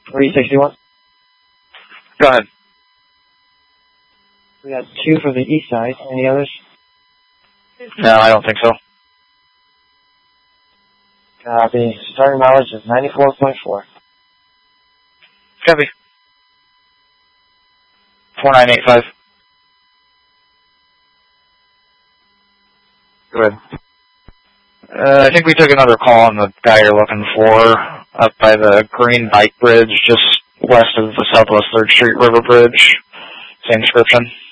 361. Go ahead. We got 2 for the east side. Any others? No, I don't think so. Copy. Starting mileage is 94.4. Copy. 4985. Go ahead. I think we took another call on the guy you're looking for up by the Green Bike Bridge, just west of the Southwest 3rd Street River Bridge. Same description.